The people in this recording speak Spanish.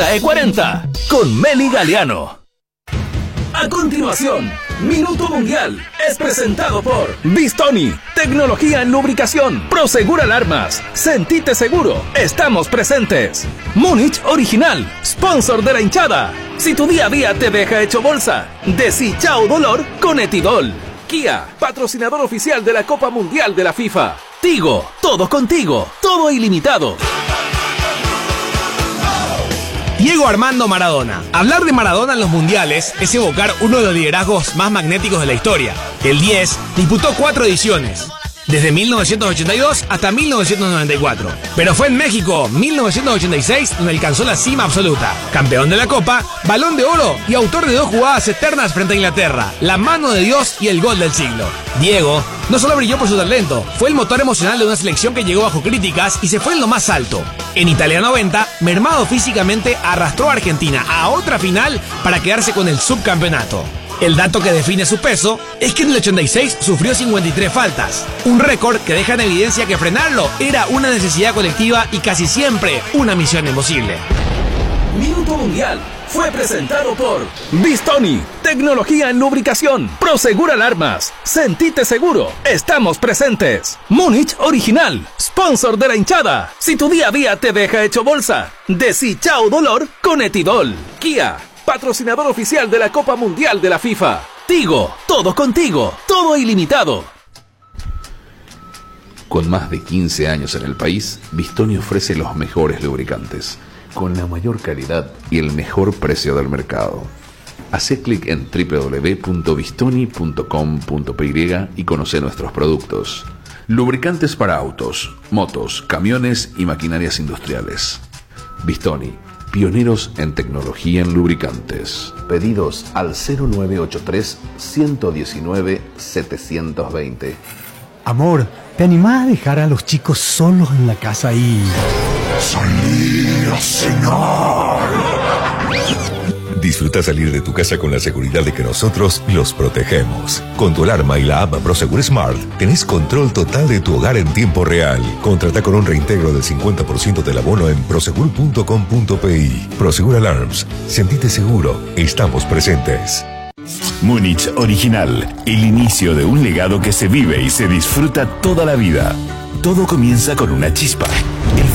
E40 con Meli Galeano. A continuación, Minuto Mundial es presentado por Bistoni, tecnología en lubricación, Prosegur Alarmas, sentite seguro, estamos presentes. Múnich Original, sponsor de la hinchada. Si tu día a día te deja hecho bolsa, decí chao dolor con Etidol. Kia, patrocinador oficial de la Copa Mundial de la FIFA. Tigo, todo contigo, todo ilimitado. Diego Armando Maradona. Hablar de Maradona en los mundiales es evocar uno de los liderazgos más magnéticos de la historia. El 10 disputó 4 ediciones, desde 1982 hasta 1994. Pero fue en México, 1986, donde alcanzó la cima absoluta. Campeón de la Copa, Balón de Oro y autor de 2 jugadas eternas frente a Inglaterra, la mano de Dios y el gol del siglo. Diego no solo brilló por su talento, fue el motor emocional de una selección que llegó bajo críticas y se fue en lo más alto. En Italia 90, mermado físicamente, arrastró a Argentina a otra final para quedarse con el subcampeonato. El dato que define su peso es que en el 86 sufrió 53 faltas, un récord que deja en evidencia que frenarlo era una necesidad colectiva y casi siempre una misión imposible. Minuto Mundial fue presentado por Bistoni, tecnología en lubricación, Prosegur Alarmas, sentite seguro, estamos presentes. Múnich Original, sponsor de la hinchada. Si tu día a día te deja hecho bolsa, decí chao dolor con Etidol. Kia, patrocinador oficial de la Copa Mundial de la FIFA. Tigo, todo contigo, todo ilimitado. Con más de 15 años en el país, Bistoni ofrece los mejores lubricantes, con la mayor calidad y el mejor precio del mercado. Hacé clic en www.bistoni.com.py y conoce nuestros productos. Lubricantes para autos, motos, camiones y maquinarias industriales. Bistoni, pioneros en tecnología en lubricantes. Pedidos al 0983 119 720. Amor, ¿te animás a dejar a los chicos solos en la casa y salir a cenar? Disfruta salir de tu casa con la seguridad de que nosotros los protegemos. Con tu alarma y la app Prosegur Smart, tenés control total de tu hogar en tiempo real. Contrata con un reintegro del 50% del abono en prosegur.com.pi. Prosegur Alarms. Sentite seguro. Estamos presentes. Múnich Original. El inicio de un legado que se vive y se disfruta toda la vida. Todo comienza con una chispa.